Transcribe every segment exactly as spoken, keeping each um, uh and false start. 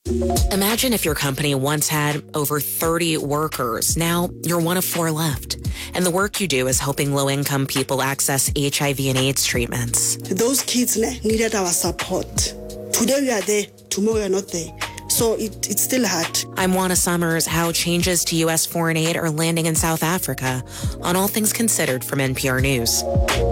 Imagine if your company once had over thirty workers. Now you're one of four left. And the work you do is helping low-income people access H I V and AIDS treatments. Those kids needed our support. Today we are there, tomorrow we are not there. So it, it's still hard. I'm Juana Summers. How changes to U S foreign aid are landing in South Africa on All Things Considered from N P R News.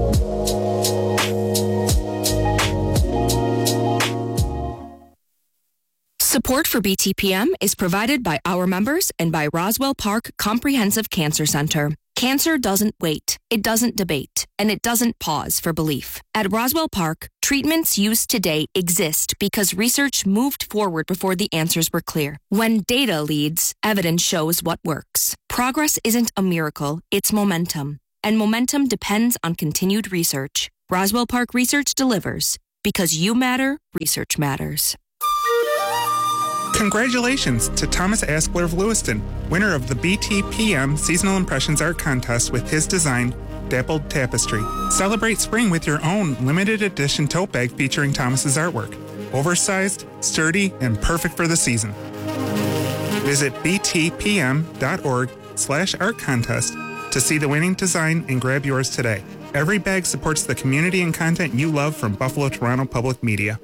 Support for B T P M is provided by our members and by Roswell Park Comprehensive Cancer Center. Cancer doesn't wait, it doesn't debate, and it doesn't pause for belief. At Roswell Park, treatments used today exist because research moved forward before the answers were clear. When data leads, evidence shows what works. Progress isn't a miracle, it's momentum. And momentum depends on continued research. Roswell Park Research delivers. Because you matter, research matters. Congratulations to Thomas Aspler of Lewiston, winner of the B T P M Seasonal Impressions Art Contest with his design, Dappled Tapestry. Celebrate spring with your own limited edition tote bag featuring Thomas's artwork. Oversized, sturdy, and perfect for the season. Visit btpm.org slash art contest to see the winning design and grab yours today. Every bag supports the community and content you love from Buffalo Toronto Public Media.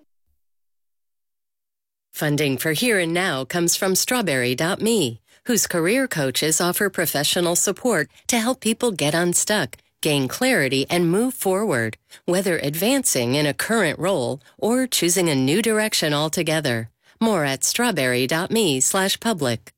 Funding for Here and Now comes from Strawberry dot me, whose career coaches offer professional support to help people get unstuck, gain clarity, and move forward, whether advancing in a current role or choosing a new direction altogether. More at strawberry dot me slash public.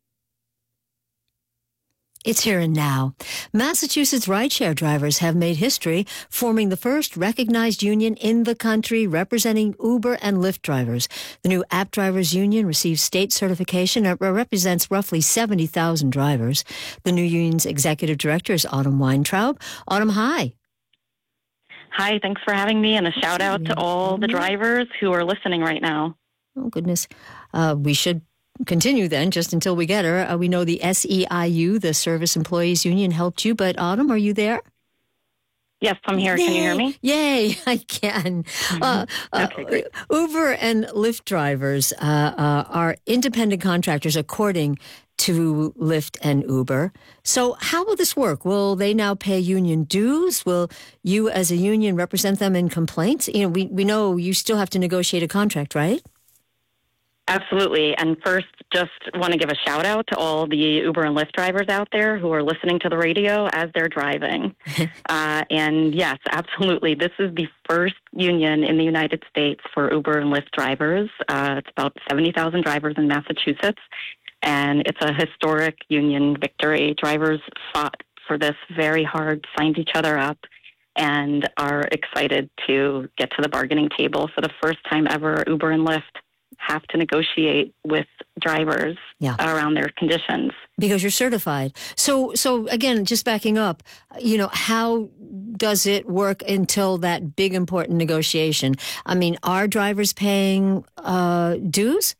It's Here and Now. Massachusetts rideshare drivers have made history, forming the first recognized union in the country representing Uber and Lyft drivers. The new App Drivers Union receives state certification and represents roughly seventy thousand drivers. The new union's executive director is Autumn Weintraub. Autumn, hi. Hi, thanks for having me, and a shout out to all the drivers who are listening right now. Oh, goodness. Uh, we should continue then, just until we get her. Uh, we know the S E I U, the Service Employees Union, helped you, but Autumn, are you there? Yes, I'm here. Yay. Can you hear me? Yay, I can. Mm-hmm. Uh, okay, uh, great. Uber and Lyft drivers uh, uh, are independent contractors according to Lyft and Uber. So how will this work? Will they now pay union dues? Will you as a union represent them in complaints? You know, we, we know you still have to negotiate a contract, right? Absolutely. And first, just want to give a shout out to all the Uber and Lyft drivers out there who are listening to the radio as they're driving. uh, and yes, absolutely. This is the first union in the United States for Uber and Lyft drivers. Uh, it's about seventy thousand drivers in Massachusetts, and it's a historic union victory. Drivers fought for this very hard, signed each other up, and are excited to get to the bargaining table. For the first time ever, Uber and Lyft have to negotiate with drivers yeah. around their conditions. Because you're certified. So, so again, just backing up, you know, how does it work until that big important negotiation? I mean, are drivers paying uh, dues?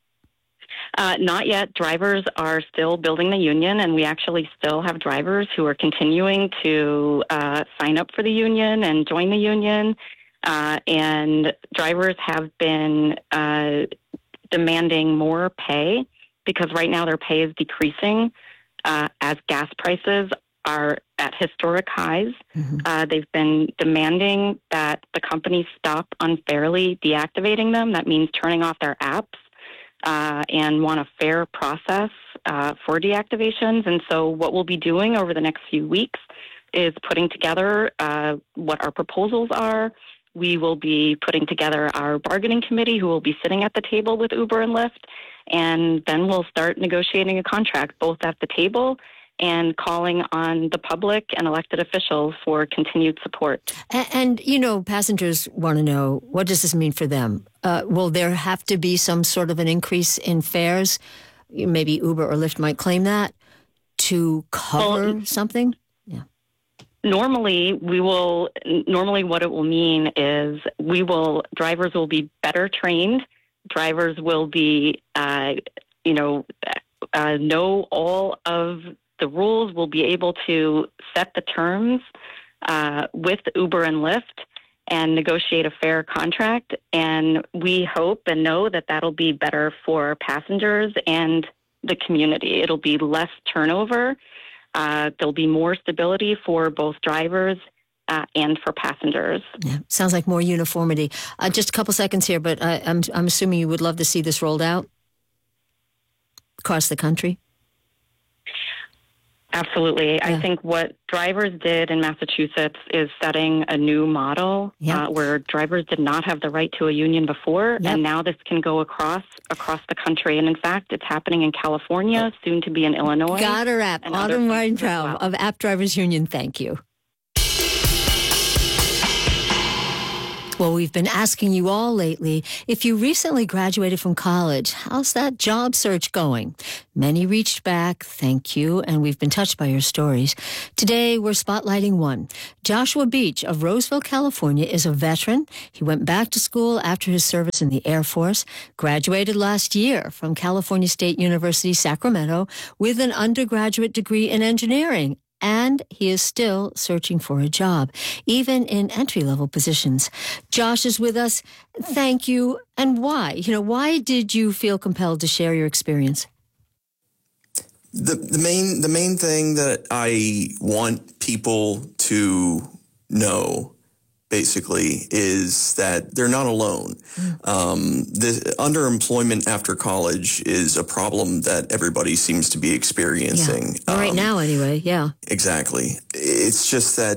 Uh, not yet. Drivers are still building the union, and we actually still have drivers who are continuing to uh, sign up for the union and join the union. Uh, and drivers have been uh, demanding more pay because right now their pay is decreasing uh, as gas prices are at historic highs. Mm-hmm. Uh, they've been demanding that the companies stop unfairly deactivating them. That means turning off their apps uh, and want a fair process uh, for deactivations. And so what we'll be doing over the next few weeks is putting together uh, what our proposals are. We will be putting together our bargaining committee who will be sitting at the table with Uber and Lyft, and then we'll start negotiating a contract both at the table and calling on the public and elected officials for continued support. And, and you know, passengers want to know, what does this mean for them? Uh, will there have to be some sort of an increase in fares? Maybe Uber or Lyft might claim that to cover well, something? Yeah. Normally, we will. Normally, what it will mean is we will. Drivers will be better trained. Drivers will be, uh, you know, uh, know all of the rules. Will be able to set the terms uh, with Uber and Lyft, and negotiate a fair contract. And we hope and know that that'll be better for passengers and the community. It'll be less turnover. Uh, there'll be more stability for both drivers uh, and for passengers. Yeah, sounds like more uniformity. Uh, just a couple seconds here, but I, I'm I'm assuming you would love to see this rolled out across the country. Absolutely. Yeah. I think what drivers did in Massachusetts is setting a new model yep. uh, where drivers did not have the right to a union before, yep. and now this can go across across the country. And in fact, it's happening in California, soon to be in Illinois. Got her app. Autumn Weintraub well. of App Drivers Union. Thank you. Well, we've been asking you all lately, if you recently graduated from college, how's that job search going? Many reached back, thank you, and we've been touched by your stories. Today, we're spotlighting one. Joshua Beach of Roseville, California, is a veteran. He went back to school after his service in the Air Force, graduated last year from California State University, Sacramento, with an undergraduate degree in engineering. And he is still searching for a job, even in entry-level positions. Josh is with us. Thank you. And why? You know, why did you feel compelled to share your experience? The, the main the main thing that I want people to know, basically, is that they're not alone. Mm. Um, the underemployment after college is a problem that everybody seems to be experiencing. Yeah. Right um, now, anyway, yeah. Exactly. It's just that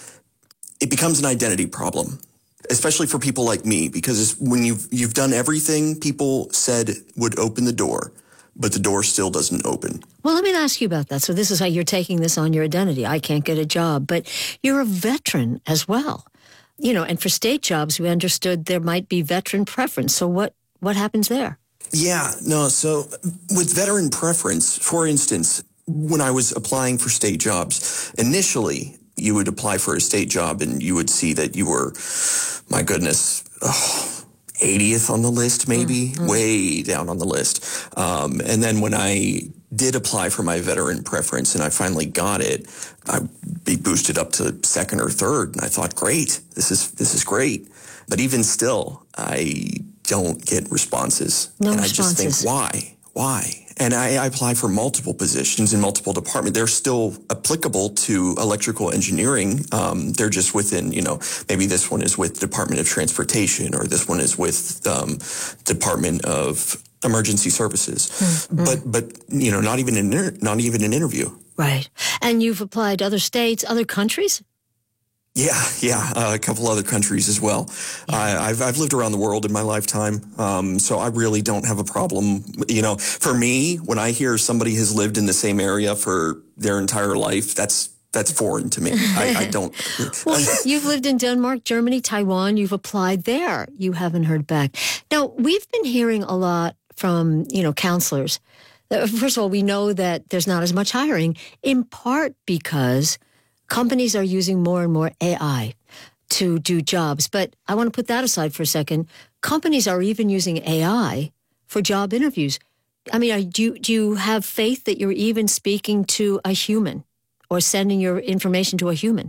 it becomes an identity problem, especially for people like me, because when you've, you've done everything people said would open the door, but the door still doesn't open. Well, let me ask you about that. So this is how you're taking this on your identity. I can't get a job, but you're a veteran as well. You know, and for state jobs, we understood there might be veteran preference. So what, what happens there? Yeah, no, so with veteran preference, for instance, when I was applying for state jobs, initially you would apply for a state job and you would see that you were, my goodness, oh, eightieth on the list, maybe, mm-hmm. way down on the list. Um, and then when I did apply for my veteran preference and I finally got it, I'd be boosted up to second or third. And I thought, great, this is this is great. But even still, I don't get responses. No and responses. I just think, why? Why? And I, I apply for multiple positions in multiple departments. They're still applicable to electrical engineering. Um, they're just within, you know, maybe this one is with Department of Transportation or this one is with um, Department of Emergency Services. Mm-hmm. But, but you know, not even an not even an interview. Right. And you've applied to other states, other countries? Yeah, yeah, uh, a couple other countries as well. Yeah. I, I've I've lived around the world in my lifetime, um, so I really don't have a problem. You know, for me, when I hear somebody has lived in the same area for their entire life, that's that's foreign to me. I, I don't. Well, you've lived in Denmark, Germany, Taiwan. You've applied there. You haven't heard back. Now, we've been hearing a lot from, you know, counselors. First of all, we know that there's not as much hiring, in part because companies are using more and more A I to do jobs. But I want to put that aside for a second. Companies are even using A I for job interviews. I mean, do you, do you have faith that you're even speaking to a human or sending your information to a human?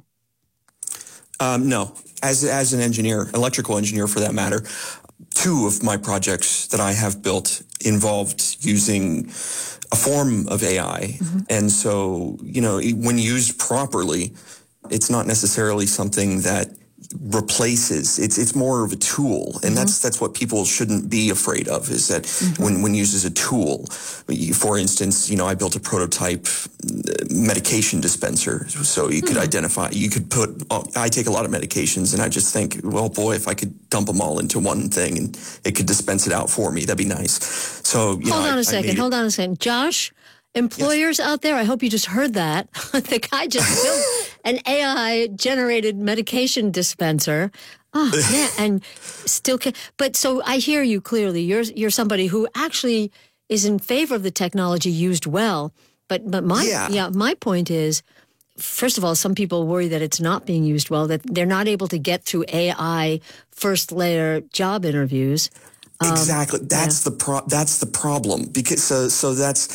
Um, no. As, as an engineer, electrical engineer for that matter, two of my projects that I have built involved using a form of A I. Mm-hmm. And so, you know, when used properly, it's not necessarily something that replaces. It's it's more of a tool. And mm-hmm. that's that's what people shouldn't be afraid of, is that mm-hmm. when, when used as a tool. For instance, you know, I built a prototype medication dispenser. So you could mm-hmm. identify, you could put, I take a lot of medications and I just think, well, boy, if I could dump them all into one thing and it could dispense it out for me, that'd be nice. So, you Hold know, on I, a second. Hold on a second. Josh, employers yes. out there, I hope you just heard that. The guy just built an A I-generated medication dispenser. Oh, man, and still can. But so I hear you clearly. You're you're somebody who actually is in favor of the technology used well. But but my yeah. yeah my point is, first of all, some people worry that it's not being used well, that they're not able to get through A I first layer job interviews. Exactly. Um, that's yeah. the pro- that's the problem, because so so that's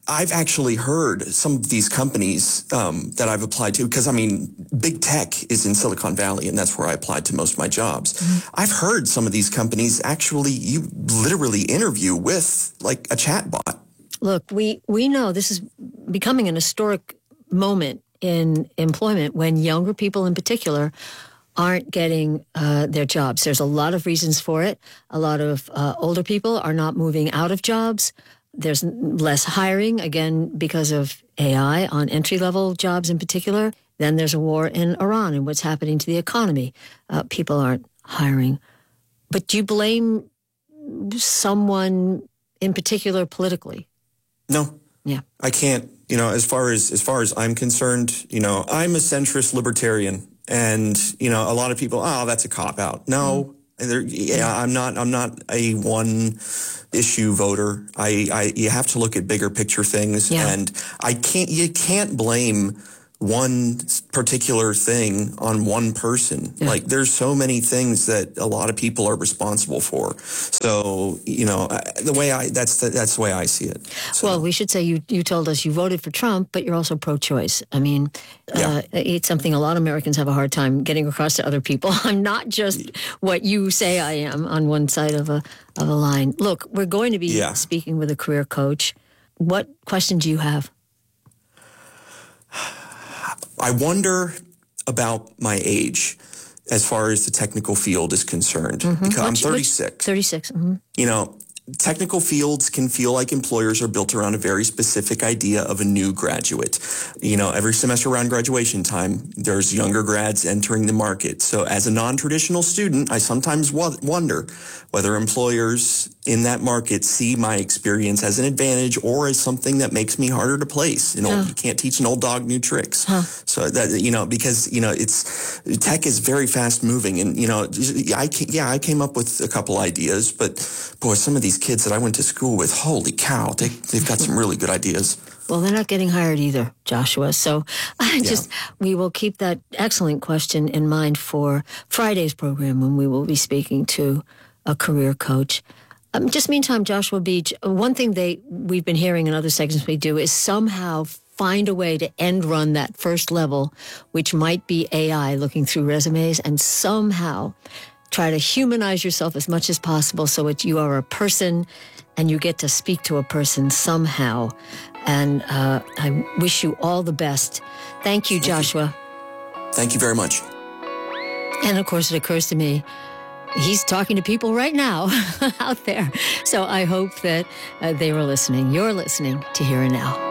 I've actually heard some of these companies um, that I've applied to, because I mean, big tech is in Silicon Valley, and that's where I applied to most of my jobs. Mm-hmm. I've heard some of these companies actually, you literally interview with like a chatbot. Look, we, we know this is becoming an historic moment in employment when younger people in particular aren't getting uh, their jobs. There's a lot of reasons for it. A lot of uh, older people are not moving out of jobs. There's less hiring, again, because of A I on entry-level jobs in particular. Then there's a war in Iran and what's happening to the economy. Uh, people aren't hiring. But do you blame someone in particular politically? No. Yeah. I can't. You know, as far as as far as I'm concerned, you know, I'm a centrist libertarian. And, you know, a lot of people, oh, that's a cop-out. No. Mm. There, yeah, I'm not. I'm not a one-issue voter. I, I, you have to look at bigger picture things, yeah. and I can't. You can't blame one particular thing on one person. Yeah. Like, there's so many things that a lot of people are responsible for. So, you know, the way I that's the, that's the way I see it. So. Well, we should say you you told us you voted for Trump, but you're also pro-choice. I mean, yeah. uh, it's something a lot of Americans have a hard time getting across to other people. I'm not just what you say I am on one side of a of a line. Look, we're going to be yeah. speaking with a career coach. What question do you have? I wonder about my age as far as the technical field is concerned. Mm-hmm. Because I'm thirty-six. thirty-six. Mm-hmm. You know, technical fields can feel like employers are built around a very specific idea of a new graduate. You know, every semester around graduation time, there's younger grads entering the market. So as a non-traditional student, I sometimes w- wonder whether employers in that market see my experience as an advantage or as something that makes me harder to place. You know, oh. you can't teach an old dog new tricks. Huh. So that, you know, because, you know, it's, tech is very fast moving. And, you know, I, yeah, I came up with a couple ideas, but boy, some of these kids that I went to school with, holy cow, they, they've got some really good ideas. Well, they're not getting hired either, Joshua. So I just, yeah. we will keep that excellent question in mind for Friday's program when we will be speaking to a career coach. Um, just meantime, Joshua Beach, one thing they we've been hearing in other segments we do is somehow find a way to end run that first level, which might be A I looking through resumes, and somehow try to humanize yourself as much as possible so that you are a person and you get to speak to a person somehow. And uh, I wish you all the best. Thank you, Joshua. Thank you. Thank you very much. And of course, it occurs to me, he's talking to people right now out there. So I hope that uh, they were listening. You're listening to Here and Now.